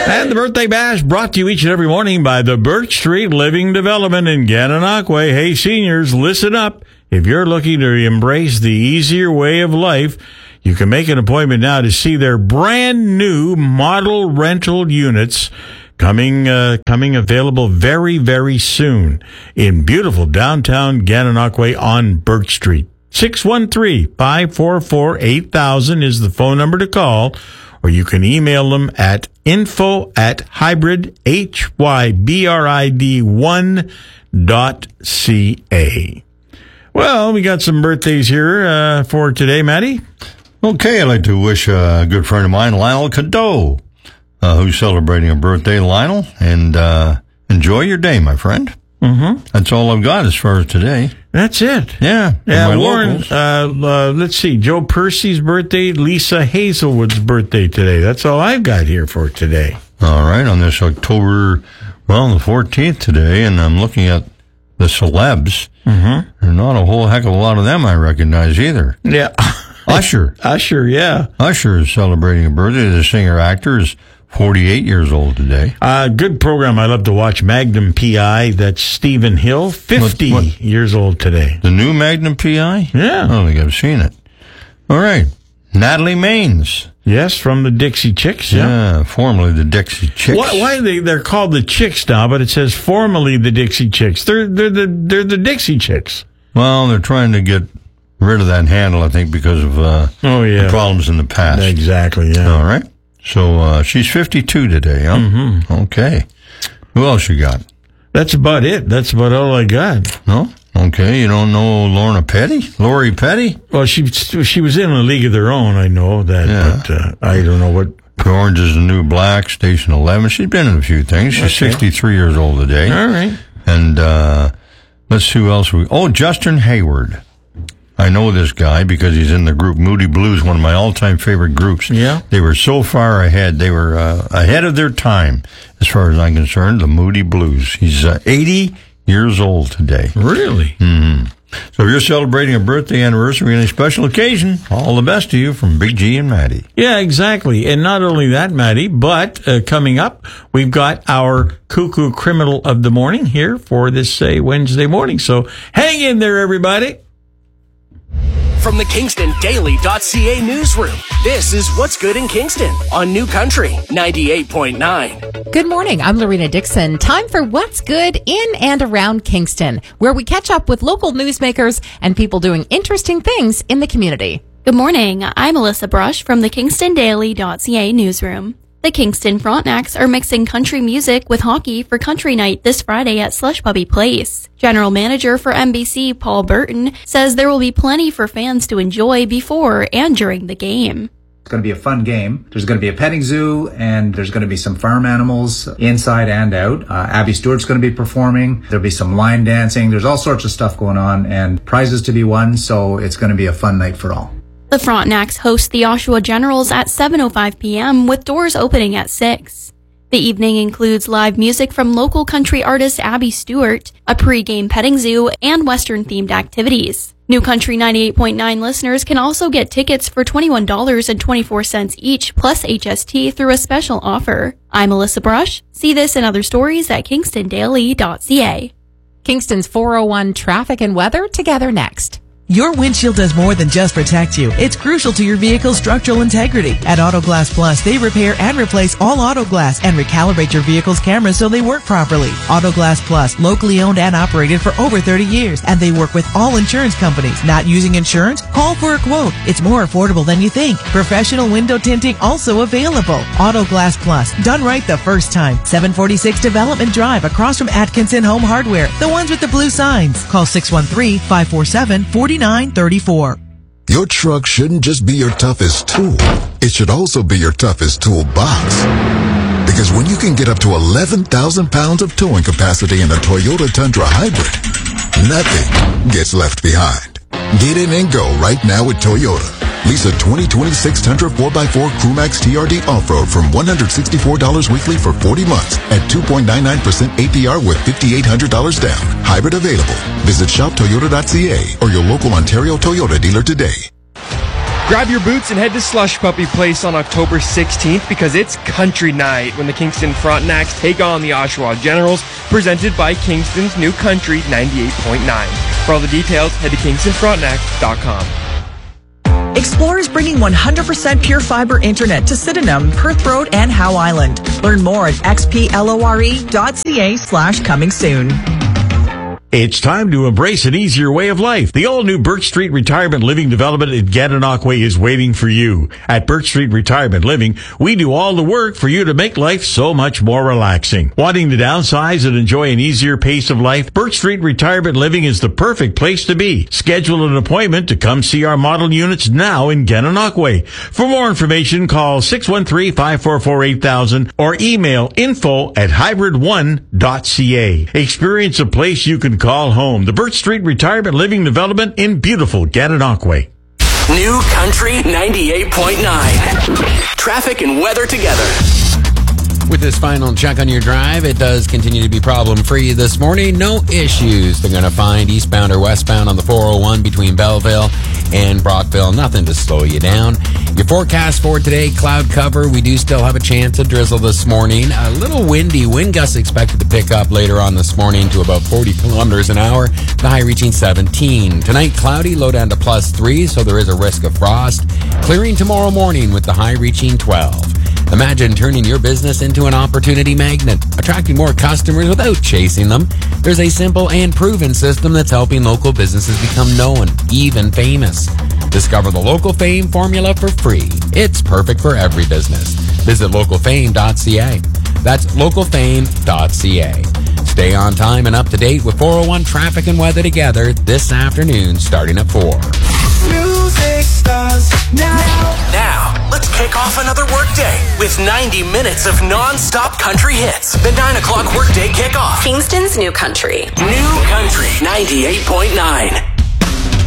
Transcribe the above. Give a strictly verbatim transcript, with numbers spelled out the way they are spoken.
And the Birthday Bash brought to you each and every morning by the Birch Street Living Development in Gananoque. Hey, seniors, listen up. If you're looking to embrace the easier way of life, you can make an appointment now to see their brand new model rental units coming uh, coming available very, very soon in beautiful downtown Gananoque on Birch Street. six one three, five four four, eight thousand is the phone number to call, or you can email them at info at hybrid, H Y B R I D one dot C A. Well, we got some birthdays here uh, for today, Matty. Okay, I'd like to wish a good friend of mine, Lionel Cadeau, uh, who's celebrating a birthday, Lionel, and uh, enjoy your day, my friend. Mm-hmm. That's all I've got as far as today. That's it. Yeah. Yeah, Warren, uh, uh, let's see, Joe Percy's birthday, Lisa Hazelwood's birthday today. That's all I've got here for today. All right, on this October, well, the fourteenth today, and I'm looking at the celebs. Mm-hmm. There are not a whole heck of a lot of them I recognize either. Yeah. Usher. Usher, yeah. Usher is celebrating a birthday. The singer-actor is forty-eight years old today. Uh, good program I love to watch, Magnum P I. That's Stephen Hill, fifty what, what? years old today. The new Magnum P I? Yeah. I don't think I've seen it. All right. Natalie Maines. Yes, from the Dixie Chicks. Yeah, yeah formerly the Dixie Chicks. Why, why are they, they're called the Chicks now, but it says formerly the Dixie Chicks. They're, they're, the, they're the Dixie Chicks. Well, they're trying to get rid of that handle, I think, because of uh, oh, yeah. the problems in the past. Exactly, yeah. All right. So uh, she's fifty-two today, huh? Mm-hmm. Okay. Who else you got? That's about it. That's about all I got. No? Okay. You don't know Lorna Petty? Lori Petty? Well, she she was in A League of Their Own, I know that, yeah. but uh, I don't know what. Orange is the New Black, Station eleven. She's been in a few things. She's okay. sixty-three years old today. All right. And uh, let's see who else we... Oh, Justin Hayward. I know this guy because he's in the group Moody Blues, one of my all-time favorite groups. Yeah. They were so far ahead. They were uh, ahead of their time, as far as I'm concerned, the Moody Blues. He's uh, eighty years old today. Really? Mm-hmm. So if you're celebrating a birthday anniversary, any special occasion, all the best to you from Big G and Maddie. Yeah, exactly. And not only that, Maddie, but uh, coming up, we've got our Cuckoo Criminal of the Morning here for this uh, Wednesday morning. So hang in there, everybody. From the Kingston Daily dot C A newsroom, this is What's Good in Kingston on New Country ninety-eight point nine. Good morning. I'm Lorena Dixon. Time for What's Good in and around Kingston, where we catch up with local newsmakers and people doing interesting things in the community. Good morning. I'm Alyssa Brush from the Kingston Daily dot C A newsroom. The Kingston Frontenacs are mixing country music with hockey for Country Night this Friday at Slush Puppy Place. General Manager for N B C, Paul Burton, says there will be plenty for fans to enjoy before and during the game. It's going to be a fun game. There's going to be a petting zoo, and there's going to be some farm animals inside and out. Uh, Abby Stewart's going to be performing. There'll be some line dancing. There's all sorts of stuff going on and prizes to be won, so it's going to be a fun night for all. The Frontenacs host the Oshawa Generals at seven oh five p.m. with doors opening at six. The evening includes live music from local country artist Abby Stewart, a pre-game petting zoo, and Western-themed activities. New Country ninety-eight point nine listeners can also get tickets for twenty-one dollars and twenty-four cents each plus H S T through a special offer. I'm Alyssa Brush. See this and other stories at Kingston Daily dot C A. Kingston's four oh one traffic and weather together next. Your windshield does more than just protect you. It's crucial to your vehicle's structural integrity. At Auto Glass Plus, they repair and replace all auto glass and recalibrate your vehicle's cameras so they work properly. Auto Glass Plus, locally owned and operated for over thirty years, and they work with all insurance companies. Not using insurance? Call for a quote. It's more affordable than you think. Professional window tinting also available. Auto Glass Plus, done right the first time. seven forty-six Development Drive, across from Atkinson Home Hardware, the ones with the blue signs. Call six one three, five four seven, four nine three four. Your truck shouldn't just be your toughest tool. It should also be your toughest toolbox. Because when you can get up to eleven thousand pounds of towing capacity in a Toyota Tundra Hybrid, nothing gets left behind. Get in and go right now with Toyota. Lease a twenty twenty-six Tundra four by four Crewmax T R D Off-Road from one hundred sixty-four dollars weekly for forty months at two point nine nine percent A P R with five thousand eight hundred dollars down. Hybrid available. Visit shop toyota dot c a or your local Ontario Toyota dealer today. Grab your boots and head to Slush Puppy Place on October sixteenth because it's country night when the Kingston Frontenacs take on the Oshawa Generals, presented by Kingston's New Country ninety-eight point nine. For all the details, head to kingston frontenac dot com. Explore is bringing one hundred percent pure fiber internet to Sydenham, Perth Road, and Howe Island. Learn more at x p lore dot c a slash coming soon. It's time to embrace an easier way of life. The all-new Birch Street Retirement Living Development in Gananoque is waiting for you. At Birch Street Retirement Living, we do all the work for you to make life so much more relaxing. Wanting to downsize and enjoy an easier pace of life? Birch Street Retirement Living is the perfect place to be. Schedule an appointment to come see our model units now in Gananoque. For more information, call six one three, five four four, eight thousand or email info at hybrid one dot c a. Experience a place you can call home. The Birch Street Retirement Living Development in beautiful Gananoque. New Country ninety-eight point nine. Traffic and weather together. With this final check on your drive, it does continue to be problem-free this morning. No issues they're going to find eastbound or westbound on the four oh one between Belleville and Brockville. Nothing to slow you down. Your forecast for today, cloud cover. We do still have a chance of drizzle this morning. A little windy. Wind gusts expected to pick up later on this morning to about forty kilometers an hour. The high reaching seventeen. Tonight, cloudy, low down to plus three, so there is a risk of frost. Clearing tomorrow morning with the high reaching twelve. Imagine turning your business into an opportunity magnet, attracting more customers without chasing them. There's a simple and proven system that's helping local businesses become known, even famous. Discover the Local Fame formula for free. It's perfect for every business. Visit local fame dot c a. That's local fame dot c a. Stay on time and up to date with four oh one traffic and weather together this afternoon starting at four. Music stars now. Now, let's kick off another workday with ninety minutes of non-stop country hits. The nine o'clock workday kickoff. Kingston's New Country. New Country ninety-eight point nine.